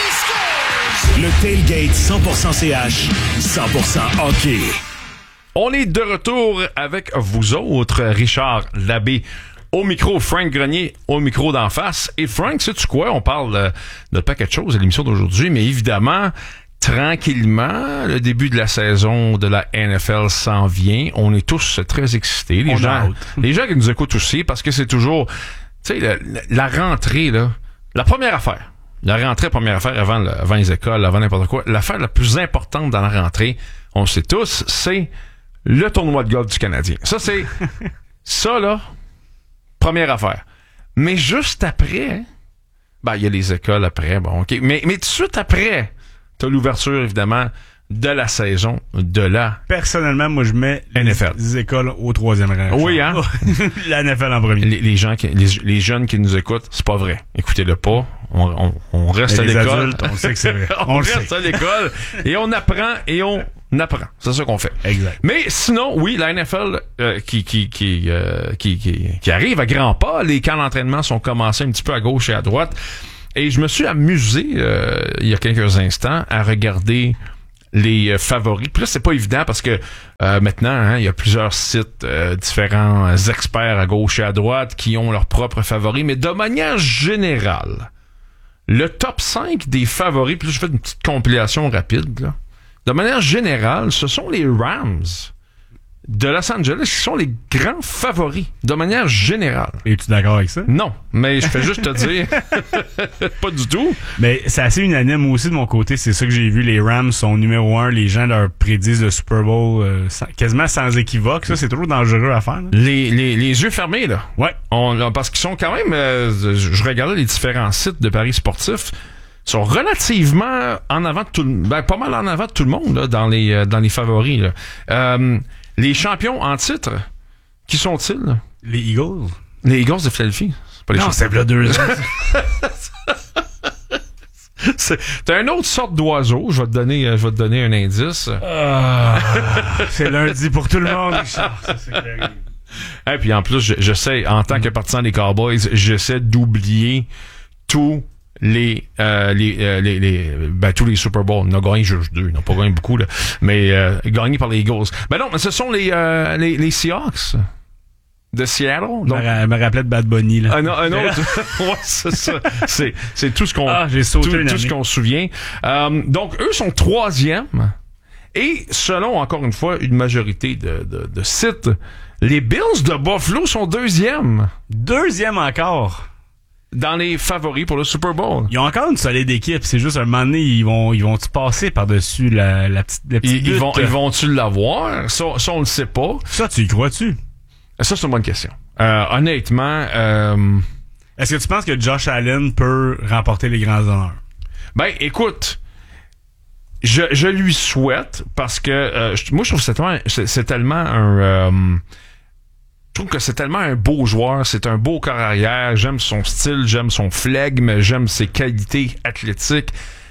Le tailgate 100% CH, 100% hockey. On est de retour avec vous autres, Richard Labbé. Au micro, Frank Grenier, au micro d'en face. Et Frank, sais-tu quoi? On parle de paquet de choses à l'émission d'aujourd'hui, mais évidemment, tranquillement, le début de la saison de la NFL s'en vient. On est tous très excités. Les gens qui nous écoutent aussi, parce que c'est toujours, tu sais, la rentrée, là, la première affaire avant les écoles, avant n'importe quoi, l'affaire la plus importante dans la rentrée, on le sait tous, c'est le tournoi de golf du Canadien. Ça, c'est ça, là, première affaire. Mais juste après, il y a les écoles après, bon, OK. Mais tout de suite après, t'as l'ouverture, évidemment, de la saison de la... Personnellement, moi, je mets NFL. les écoles au 3e rang. Oui, hein? La NFL en premier. Les jeunes qui nous écoutent, c'est pas vrai. Écoutez-le pas. On reste à les l'école. Adultes, on sait que c'est vrai. on reste à l'école et on apprend et on apprend. C'est ça qu'on fait. Exact. Mais sinon, oui, la NFL qui arrive à grands pas. Les camps d'entraînement sont commencés un petit peu à gauche et à droite. Et je me suis amusé il y a quelques instants à regarder les favoris. Puis là, c'est pas évident parce que maintenant, hein, il y a plusieurs sites, différents experts à gauche et à droite qui ont leurs propres favoris. Mais de manière générale, le top 5 des favoris, puis là, je fais une petite compilation rapide, là. De manière générale, ce sont les Rams de Los Angeles qui sont les grands favoris, de manière générale. Es-tu d'accord avec ça? Non, mais je fais juste te dire, pas du tout. Mais c'est assez unanime aussi de mon côté, c'est ça que j'ai vu, les Rams sont numéro 1, les gens leur prédisent le Super Bowl quasiment sans équivoque, ça c'est toujours dangereux à faire. Là. Les yeux fermés, là. Ouais. Parce qu'ils sont quand même, je regardais les différents sites de paris sportifs, sont relativement en avant de pas mal en avant de tout le monde là, dans les favoris. Là. Les champions en titre, qui sont-ils? Les Eagles. Les Eagles de Philadelphie. C'est pas les non, c'est là 2 ans. T'as une autre sorte d'oiseau. Je vais te donner un indice. C'est lundi pour tout le monde, Richard. Ça, c'est clair. Et puis en plus, je sais, en tant que partisan des Cowboys, j'essaie d'oublier tous les tous les Super Bowls. On a gagné juste 2, ils n'ont pas gagné beaucoup là, mais gagné par les Eagles. Ben non, mais ce sont les Seahawks de Seattle. Donc me rappelait de Bad Bunny là. Un autre. Ouais, c'est ça. C'est tout ce qu'on j'ai sauté tout ce qu'on se souvient. Donc eux sont 3e et selon encore une fois une majorité de sites, les Bills de Buffalo sont 2e. 2e encore. Dans les favoris pour le Super Bowl. Ils ont encore une solide équipe. C'est juste un moment donné, ils vont-tu passer par-dessus la petite ils vont-tu l'avoir? Ça, on le sait pas. Ça, tu y crois-tu? Ça, c'est une bonne question. Honnêtement, est-ce que tu penses que Josh Allen peut remporter les grands honneurs? Ben, écoute, je lui souhaite parce que moi, je trouve que c'est tellement un... Je trouve que c'est tellement un beau joueur, c'est un beau corps arrière, j'aime son style, j'aime son flegme, j'aime ses qualités athlétiques,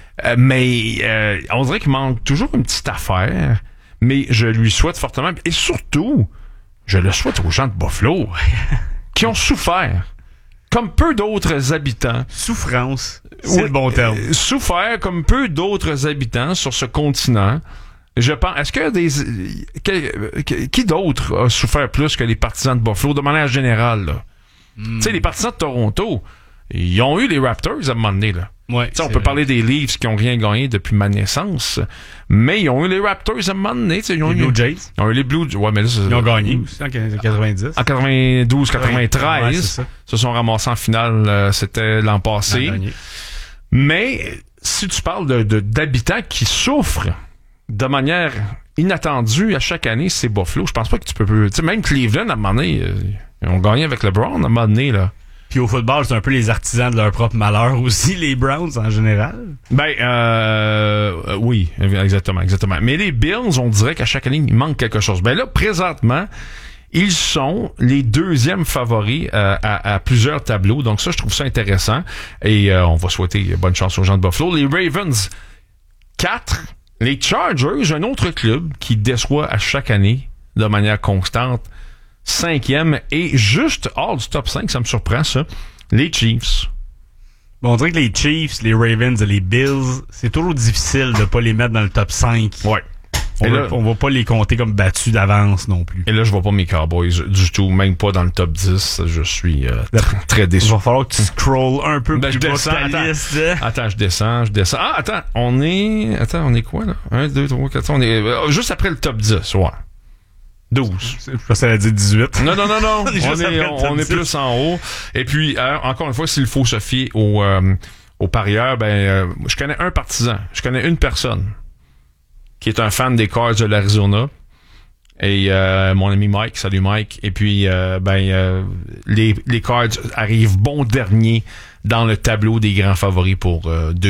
mais on dirait qu'il manque toujours une petite affaire, mais je lui souhaite fortement, et surtout, je le souhaite aux gens de Buffalo, qui ont souffert, comme peu d'autres habitants. Souffrance, c'est le bon terme. Souffert comme peu d'autres habitants sur ce continent. Je pense. Est-ce que qui d'autre a souffert plus que les partisans de Buffalo de manière générale là? Tu sais, les partisans de Toronto, ils ont eu les Raptors à un moment donné là. Ouais, on peut parler des Leafs qui ont rien gagné depuis ma naissance, mais ils ont eu les Raptors à un moment donné. Ils ont les Blue Jays. Ils ont eu les Blue Jays. Ouais, mais là, ils ont gagné en 90. En 92, 93, ouais, c'est ça. Se sont ramassés en finale. C'était l'an passé. Mais si tu parles d'habitants qui souffrent de manière inattendue à chaque année, c'est Buffalo. Je pense pas que tu peux... Tu sais, même Cleveland, à un moment donné, ils ont gagné avec LeBron, à un moment donné, là. Puis au football, c'est un peu les artisans de leur propre malheur aussi, les Browns en général. Oui, exactement. Mais les Bills, on dirait qu'à chaque année, il manque quelque chose. Ben là, présentement, ils sont les 2e favoris à plusieurs tableaux. Donc ça, je trouve ça intéressant. Et on va souhaiter bonne chance aux gens de Buffalo. Les Ravens, 4. Les Chargers, un autre club qui déçoit à chaque année de manière constante, 5e et juste hors du top 5, ça me surprend ça, les Chiefs. Bon, on dirait que les Chiefs, les Ravens et les Bills, c'est toujours difficile de pas les mettre dans le top 5. Ouais. On va pas les compter comme battus d'avance non plus. Et là, je vois pas mes Cowboys du tout, même pas dans le top 10. Je suis très déçu. Il va falloir que tu scrolles un peu plus bas ta liste. Attends, je descends. Ah, attends, on est quoi, là? 1, 2, 3, 4, on est juste après le top 10, ouais. 12. Je pensais à dire 18. Non. on est plus en haut. Et puis, encore une fois, s'il faut se fier aux parieurs, je connais un partisan. Je connais une personne qui est un fan des Cards de l'Arizona. Et mon ami Mike, salut Mike. Et puis, les Cards arrivent bon dernier dans le tableau des grands favoris pour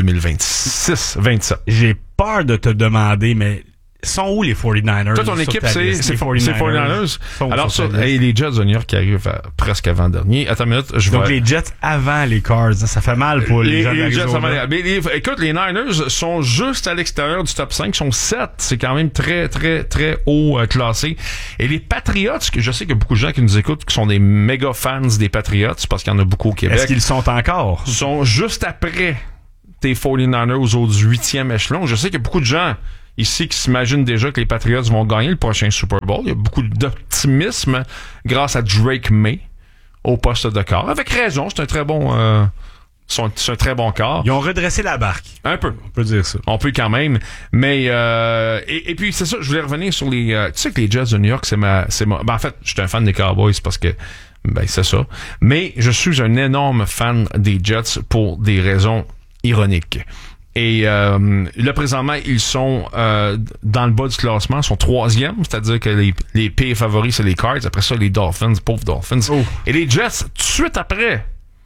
2026-27. J'ai peur de te demander, mais sont où les 49ers? Toi, ton équipe, c'est 49ers. Alors, ça, les Jets de New York qui arrivent presque avant-dernier. Attends une minute, Donc, les Jets avant les Cards. Ça fait mal pour les gens les Jets avant. Écoute, les Niners sont juste à l'extérieur du top 5. Ils sont 7. C'est quand même très, très, très haut classé. Et les Patriots, que je sais qu'il y a beaucoup de gens qui nous écoutent qui sont des méga fans des Patriots parce qu'il y en a beaucoup au Québec. Est-ce qu'ils sont encore? Ils sont juste après tes 49ers au 8e échelon. Je sais qu'il y a beaucoup de gens ici qui s'imaginent déjà que les Patriots vont gagner le prochain Super Bowl. Il y a beaucoup d'optimisme grâce à Drake May au poste de quart. Avec raison, c'est un très bon c'est un très bon quart. Ils ont redressé la barque. Un peu. On peut dire ça. On peut quand même. Mais et puis c'est ça, je voulais revenir sur les tu sais que les Jets de New York, c'est ma en fait, je suis un fan des Cowboys parce que c'est ça. Mais je suis un énorme fan des Jets pour des raisons ironiques. Et là, présentement, ils sont dans le bas du classement, ils sont 3e, c'est-à-dire que les pires favoris, c'est les Cards. Après ça, les Dolphins, pauvres Dolphins. Oh. Et les Jets, tout de suite après.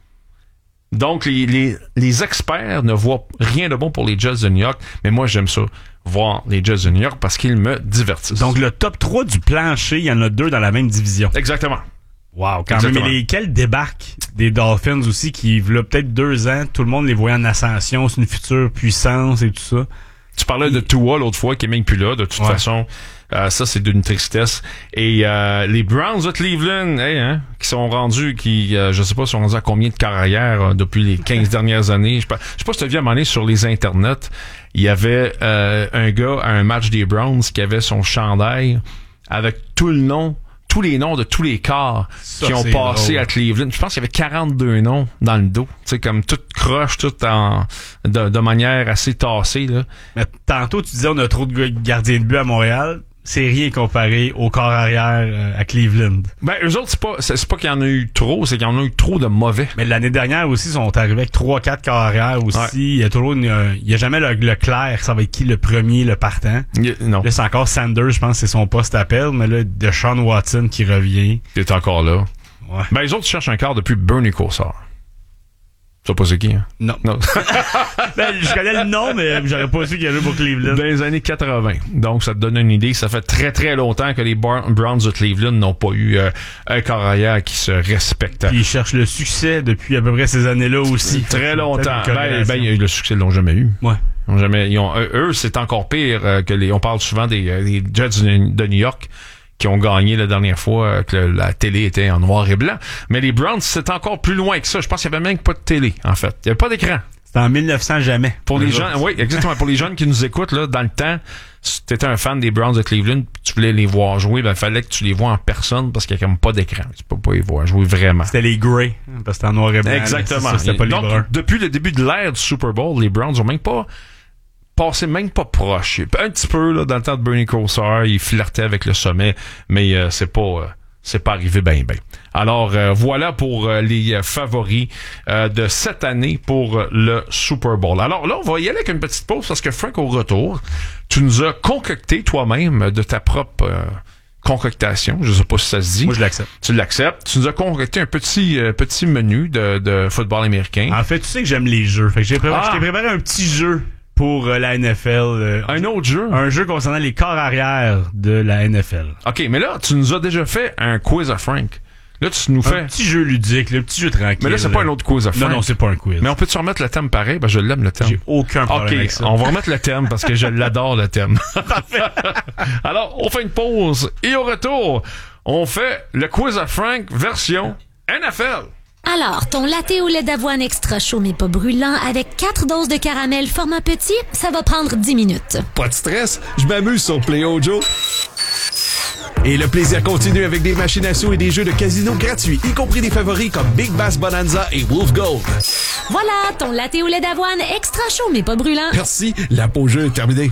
Donc, les experts ne voient rien de bon pour les Jets de New York, mais moi, j'aime ça, voir les Jets de New York parce qu'ils me divertissent. Donc, le top 3 du plancher, il y en a 2 dans la même division. Exactement. Wow, quand même. Et lesquels débarquent des Dolphins aussi qui, il y a peut-être 2 ans, tout le monde les voyait en ascension, c'est une future puissance et tout ça. Tu parlais de Tua l'autre fois, qui est même plus là, de toute façon. Ça, c'est d'une tristesse. Et les Browns de Cleveland, qui sont rendus, je sais pas, sont rendus à combien de carrières depuis les 15 dernières années. Je sais pas si tu as vu à un moment donné sur les internets, il y avait un gars à un match des Browns qui avait son chandail avec tous les noms de tous les quarts qui ont passé drôle. À Cleveland. Je pense qu'il y avait 42 noms dans le dos. Tu sais, comme tout croche, tout de manière assez tassée, là. Mais tantôt, tu disais on a trop de gardiens de but à Montréal. C'est rien comparé au corps arrière à Cleveland. Eux autres, c'est pas qu'il y en a eu trop, c'est qu'il y en a eu trop de mauvais. Mais l'année dernière aussi, ils sont arrivés avec 3-4 corps arrière aussi. Ouais. Il y a toujours il y a jamais le clair, ça va être qui le premier, le partant. Non. Là, c'est encore Sanders, je pense que c'est son poste appel, mais là, Deshaun Watson qui revient. Il est encore là. Ouais. Les autres cherchent un quart depuis Bernie Kosar. Tu sais pas c'est qui, hein? Non. Je connais le nom, mais j'aurais pas su qu'il y avait pour Cleveland. Dans les années 80. Donc, ça te donne une idée. Ça fait très, très longtemps que les Browns de Cleveland n'ont pas eu un corps arrière qui se respecte. Puis ils cherchent le succès depuis à peu près ces années-là aussi. Très longtemps. Le succès, ils l'ont jamais eu. Ouais. Eux, c'est encore pire que on parle souvent des Jets de New York qui ont gagné la dernière fois que la télé était en noir et blanc. Mais les Browns, c'est encore plus loin que ça. Je pense qu'il y avait même pas de télé, en fait. Il y avait pas d'écran. C'était en 1900 jamais. Pour les gens, oui, exactement. Pour les jeunes qui nous écoutent, là, dans le temps, si t'étais un fan des Browns de Cleveland, tu voulais les voir jouer, fallait que tu les vois en personne parce qu'il y a comme pas d'écran. Tu peux pas les voir jouer vraiment. C'était les Grey, parce que c'était en noir et blanc. Exactement. C'était pas les bruns. Depuis le début de l'ère du Super Bowl, les Browns ont même pas passé même pas proche. Un petit peu, là, dans le temps de Bernie Kosar, il flirtait avec le sommet, mais c'est pas arrivé ben. Alors, voilà pour les favoris de cette année pour le Super Bowl. Alors là, on va y aller avec une petite pause parce que Frank, au retour, tu nous as concocté toi-même de ta propre concoctation. Je sais pas si ça se dit. Moi, je l'accepte. Tu l'acceptes. Tu nous as concocté un petit menu de football américain. En fait, tu sais que j'aime les jeux. Fait que je t'ai préparé un petit jeu pour la NFL. Un autre jeu? Un jeu concernant les corps arrière de la NFL. OK, mais là, tu nous as déjà fait un quiz à Frank. Là, tu nous fais... Un petit jeu ludique, le petit jeu tranquille. Mais là, c'est pas un autre quiz à Frank. Non, c'est pas un quiz. Mais on peut-tu remettre le thème pareil? Je l'aime, le thème. J'ai aucun problème avec ça. On va remettre le thème parce que je l'adore, le thème. Parfait. Alors, on fait une pause et au retour, on fait le quiz à Frank version NFL. Alors, ton latte au lait d'avoine extra chaud mais pas brûlant avec 4 doses de caramel format petit, ça va prendre 10 minutes. Pas de stress, je m'amuse sur PlayOjo. Et le plaisir continue avec des machines à sous et des jeux de casino gratuits, y compris des favoris comme Big Bass Bonanza et Wolf Gold. Voilà, ton latte au lait d'avoine extra chaud mais pas brûlant. Merci, la pause jeu est terminée.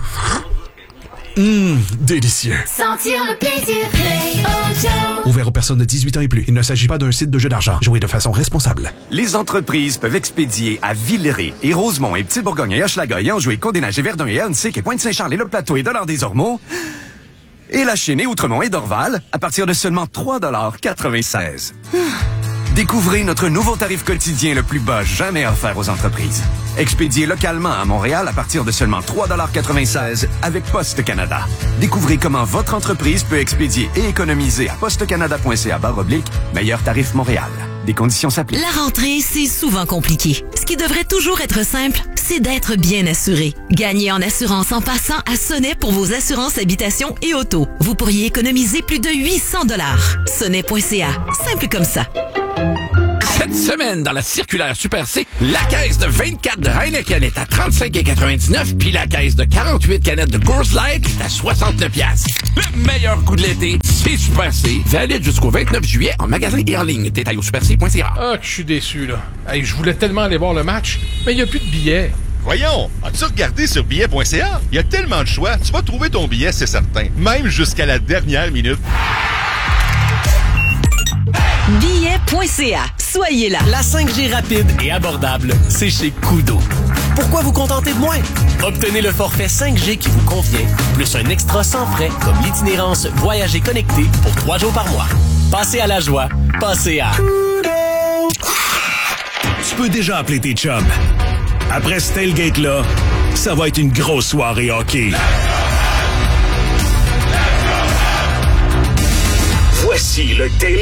Délicieux. Sentir le plaisir, PlayOjo. Ouvert aux personnes de 18 ans et plus. Il ne s'agit pas d'un site de jeu d'argent. Jouez de façon responsable. Les entreprises peuvent expédier à Villeray et Rosemont et Petit-Bourgogne et Hochelaga et Anjou et Côte-des-Neiges et Verdun et Hernestique et Pointe-Saint-Charles et Le Plateau et Dollard-des-Ormeaux et la Chênaie, Outremont et Dorval à partir de seulement 3,96 $. Découvrez notre nouveau tarif quotidien le plus bas jamais offert aux entreprises. Expédié localement à Montréal à partir de seulement 3,96 $ avec Poste Canada. Découvrez comment votre entreprise peut expédier et économiser à postecanada.ca/meilleur tarif Montréal. Des conditions s'appliquent. La rentrée, c'est souvent compliqué. Ce qui devrait toujours être simple, c'est d'être bien assuré. Gagnez en assurance en passant à Sonnet pour vos assurances habitation et auto. Vous pourriez économiser plus de 800 $. Sonnet.ca. Simple comme ça. Cette semaine, dans la circulaire Super C, la caisse de 24 de Heineken est à 35,99 puis la caisse de 48 canettes de Coors Light est à 69 $. Le meilleur coup de l'été, c'est Super C. Valide jusqu'au 29 juillet en magasin et en ligne. Détail au superc.ca. Ah, que je suis déçu, là. Hey, je voulais tellement aller voir le match, mais il n'y a plus de billets. Voyons, as-tu regardé sur billet.ca? Il y a tellement de choix, tu vas trouver ton billet, c'est certain. Même jusqu'à la dernière minute. Billet.ca. Soyez là. La 5G rapide et abordable, c'est chez Koodo. Pourquoi vous contenter de moins? Obtenez le forfait 5G qui vous convient, plus un extra sans frais, comme l'itinérance Voyager connecté pour 3 jours par mois. Passez à la joie. Passez à Koodo. Tu peux déjà appeler tes chums. Après ce tailgate-là, ça va être une grosse soirée hockey. Voici le tailgate.